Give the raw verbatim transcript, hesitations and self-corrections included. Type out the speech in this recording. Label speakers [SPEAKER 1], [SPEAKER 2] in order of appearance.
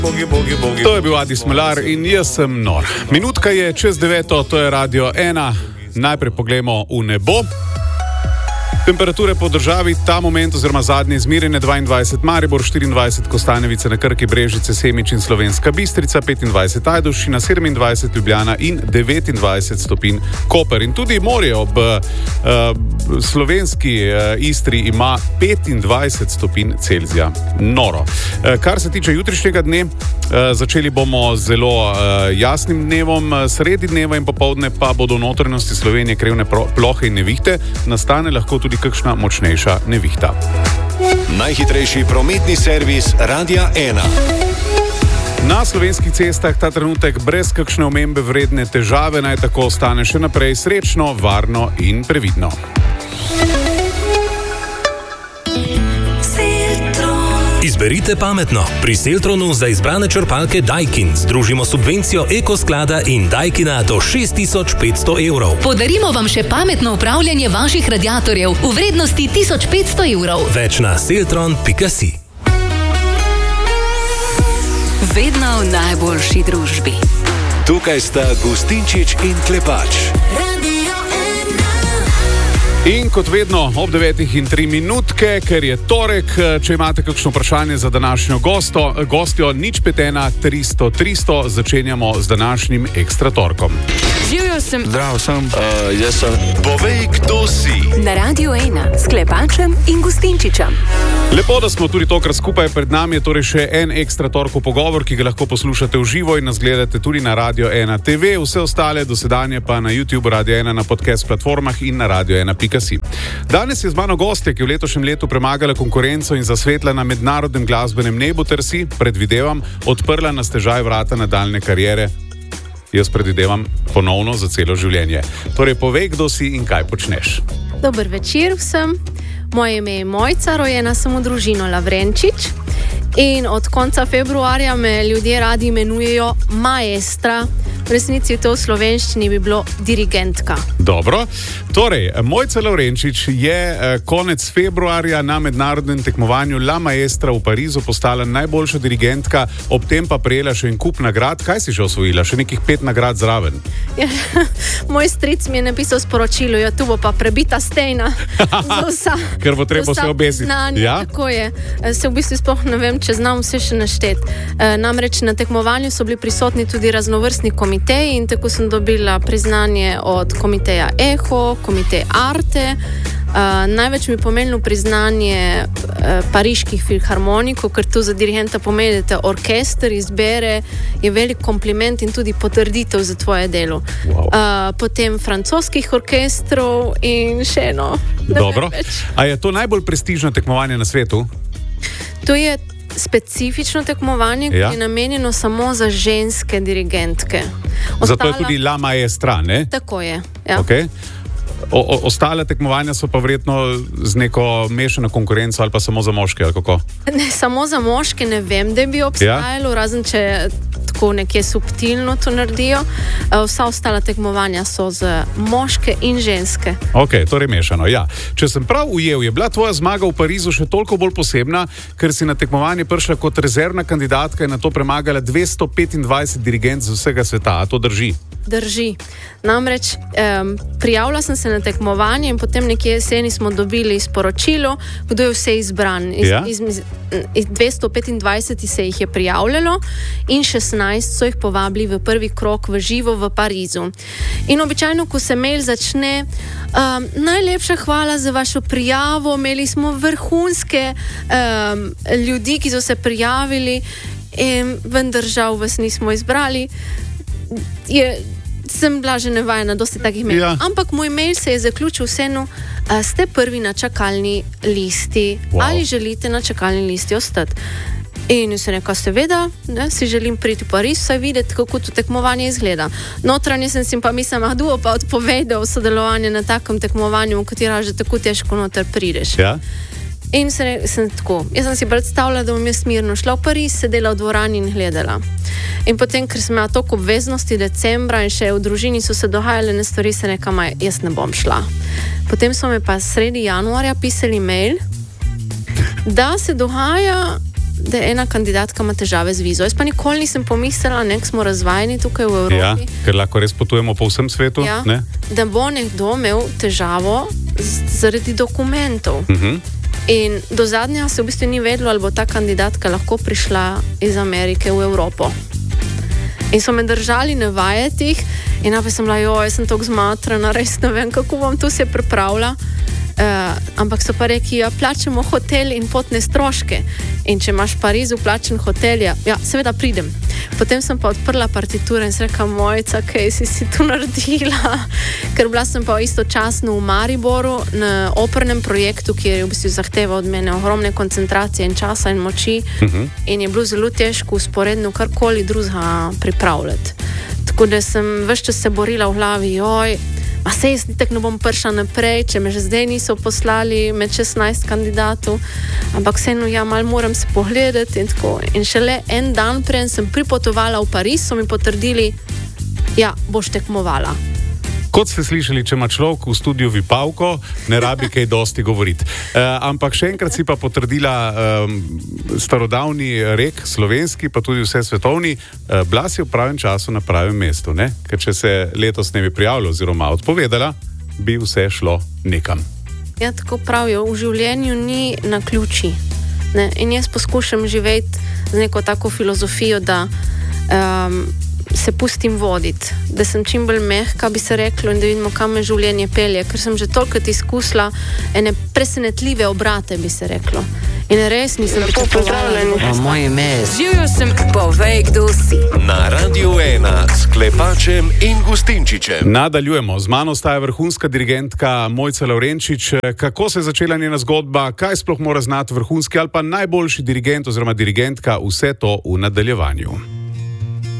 [SPEAKER 1] Bogi, bogi, bogi. To je bil Adi Smolar in jaz sem nor. Minutka je čez deveto, to je Radio ena. Najprej poglejmo v nebo. Temperature po državi ta moment oziroma zadnje izmerjene dvaindvajset Maribor, štiriindvajset Kostanjevice na Krki, Brežice, Semič in Slovenska Bistrica, petindvajset Ajdovščina, sedemindvajset Ljubljana in devetindvajset stopinj Koper. In tudi morje ob uh, slovenski uh, Istri ima petindvajset stopinj Celzija. Noro. Uh, kar se tiče jutrišnjega dne, uh, začeli bomo z zelo uh, jasnim dnevom, sredi dneva in popoldne pa bodo v notranjosti Slovenije krevne plohe in nevihte, nastane lahko tudi kakšna močnejša nevihta.
[SPEAKER 2] Najhitrejši prometni servis Radia ena.
[SPEAKER 1] Na slovenskih cestah ta trenutek brez kakšne omembe vredne težave, naj tako ostane še naprej srečno, varno in previdno.
[SPEAKER 3] Izberite pametno. Pri Seltronu za izbrane črpalke Daikin združimo subvencijo Ekosklada in Daikina do šest tisoč petsto evrov.
[SPEAKER 4] Podarimo vam še pametno upravljanje vaših radiatorjev v vrednosti tisoč petsto evrov.
[SPEAKER 3] Več na seltron pika si.
[SPEAKER 4] Vedno v najboljši družbi.
[SPEAKER 2] Tukaj sta Gustinčič in Klepač.
[SPEAKER 1] In kot vedno ob devetih in tri minutke, ker je torek, če imate kakšno vprašanje za današnjo gosto, gostjo, nič pet ena tristo tristo, začenjamo z današnjim ekstra torkom.
[SPEAKER 5] Živjo sem.
[SPEAKER 6] Zdravo sem.
[SPEAKER 2] Uh, jaz sem. Povej, kdo si.
[SPEAKER 4] Na Radio ena s Klepačem in Gustinčičem.
[SPEAKER 1] Lepo, da smo tudi tokrat skupaj. Pred nami je torej še en ekstra torkov pogovor, ki ga lahko poslušate v živo in nas gledate tudi na Radio ena te ve, vse ostale dosedanje pa na YouTube Radio ena, na podcast platformah in na radio ena pika si. Danes je z mano gostja, ki je v letošnjem letu premagala konkurenco in zasvetla na mednarodnem glasbenem nebu ter si, predvidevam, odprla na stežaj vrata nadaljne kariere. Jaz predvidevam ponovno za celo življenje. Torej, povej, kdo si in kaj počneš.
[SPEAKER 5] Dober večer vsem. Moje ime je Mojca, rojena sem v družino Lavrenčič in od konca februarja me ljudje radi imenujejo maestra. V resnici to v slovenščini bi bilo dirigentka.
[SPEAKER 1] Dobro. Torej, Mojca Lavrenčič je konec februarja na mednarodnem tekmovanju La Maestra v Parizu postala najboljša dirigentka, ob tem pa prejela še en kup nagrad. Kaj si že osvojila? Še nekih pet nagrad zraven.
[SPEAKER 5] Ja, moj stric mi je napisal sporočilo, ja, tu bo pa prebita stena za vsa.
[SPEAKER 1] Ker bo treba se obesiti.
[SPEAKER 5] Ja? Tako je. Se v bistvu sploh ne vem, če znam vse še naštet. E, namreč na tekmovanju so bili prisotni tudi raznovrstni komiteji in tako sem dobila priznanje od komiteja Eho, komiteja Arte. Uh, največ mi pomenilo priznanje uh, pariških filharmonikov, ker to za dirigenta pomeni, da te orkester izbere, je velik kompliment in tudi potrditev za tvoje delo.
[SPEAKER 1] Wow.
[SPEAKER 5] Uh, potem francoskih orkestrov in še eno.
[SPEAKER 1] Dobro. A je to najbolj prestižno tekmovanje na svetu?
[SPEAKER 5] To je specifično tekmovanje,
[SPEAKER 1] ja,
[SPEAKER 5] ki je namenjeno samo za ženske dirigentke. Ostala...
[SPEAKER 1] Zato je tudi La Maestra, ne?
[SPEAKER 5] Tako je, ja.
[SPEAKER 1] Okay. O, o, ostale tekmovanja so pa verjetno z neko mešano konkurenco ali pa samo za moške, ali kako?
[SPEAKER 5] Ne, samo za moške ne vem, da bi obstajalo, ja, razen če tako nekje subtilno to naredijo. Vsa ostala tekmovanja so za moške in ženske.
[SPEAKER 1] Ok, torej mešano, ja. Če sem prav ujel, je bila tvoja zmaga v Parizu še toliko bolj posebna, ker si na tekmovanje prišla kot rezervna kandidatka in na to premagala dvesto petindvajset dirigent z vsega sveta. A to drži?
[SPEAKER 5] Drži. Namreč um, prijavila sem se na tekmovanje in potem nekje jeseni smo dobili sporočilo, kdo je vse izbran. Iz,
[SPEAKER 1] ja?
[SPEAKER 5] iz, iz, iz dvesto petindvajset se jih je prijavljalo in šestnajst so jih povabili v prvi krog v živo v Parizu. In običajno, ko se mail začne, um, najlepša hvala za vašo prijavo, imeli smo vrhunske um, ljudi, ki so se prijavili, in vendar žal vas nismo izbrali. Je, sem bila že nevajena dosti takih mailov. Ja. Ampak moj mail se je zaključil vseeno, a ste prvi na čakalni listi. Wow. Ali želite na čakalni listi ostati? In se neka seveda, ne, si želim priti v Pariz, saj videti, kako to tekmovanje izgleda. Notranje sem si pa mislim, ah, duo pa odpovedal sodelovanje na takem tekmovanju, v katero že tako težko noter prideš.
[SPEAKER 1] Ja.
[SPEAKER 5] In se, sem tako, jaz sem si predstavljala, da bom jaz mirno šla v Pariz, sedela v dvorani in gledala. In potem, ker sem imela toliko obveznosti decembra in še v družini so se dogajale ne stvari, se nekam, jaz ne bom šla. Potem so me pa sredi januarja pisali mail, da se dogaja da ena kandidatka ima težave z vizo. Jaz pa nikoli nisem pomislila, nek smo razvajeni tukaj v Evropi.
[SPEAKER 1] Ja, ker lahko res potujemo po vsem svetu.
[SPEAKER 5] Ja,
[SPEAKER 1] ne?
[SPEAKER 5] Da bo nekdo imel težavo z, zaradi dokumentov.
[SPEAKER 1] Uh-huh.
[SPEAKER 5] In do zadnja se v bistvu ni vedlo, ali bo ta kandidatka lahko prišla iz Amerike v Evropo. In so me držali na vajetih in naprej sem bila, jo, jaz sem tako zmatrana, res ne vem, kako bom tu se pripravila. Uh, ampak so pa rekli, ja, plačemo hotel in potne stroške. In če imaš v Parizu plačen hotel, ja, ja, seveda pridem. Potem sem pa odprla partiture in se rekla, Mojca, kaj si si tu naredila? Ker bila sem pa istočasno v Mariboru na opernem projektu, kjer je v bistvu zahteva od mene ogromne koncentracije in časa in moči. Uh-huh. In je bilo zelo težko usporedno karkoli drugega pripravljati. Tako da sem ves čas se borila v glavi, joj, a se jaz nitek ne bom prišla naprej, če me že zdaj niso poslali med šestnajst kandidatov, ampak vseeno, ja, malo moram se pogledati in tako. In šele en dan prej sem pripotovala v Pariz, so mi potrdili, ja, boš tekmovala.
[SPEAKER 1] Kot ste slišali, če ima človek v studiu vipavko, ne rabi kaj dosti govoriti. E, ampak še enkrat si pa potrdila um, starodavni rek, slovenski, pa tudi vse svetovni, e, bila si v pravem času na pravem mestu, ne? Ker če se letos ne bi prijavila oziroma odpovedala, bi vse šlo nekam.
[SPEAKER 5] Ja, tako pravijo, v življenju ni naključij. Ne? In jaz poskušam živeti z neko tako filozofijo, da um, se pustim voditi, da sem čim bolj mehka, bi se reklo, in da vidimo, kam me življenje pelje, ker sem že tolikrat izkusila ene presenetljive obrate, bi se reklo. In res nisem pričakovala.
[SPEAKER 6] Moje ime je Živjo sem, povej, kdo si.
[SPEAKER 2] Na Radiu ena s Klepačem in Gustinčičem.
[SPEAKER 1] Nadaljujemo. Z mano staja vrhunska dirigentka Mojca Lavrenčič. Kako se je začela njena zgodba, kaj sploh mora znati vrhunski ali pa najboljši dirigent oziroma dirigentka, vse to v nadaljevanju.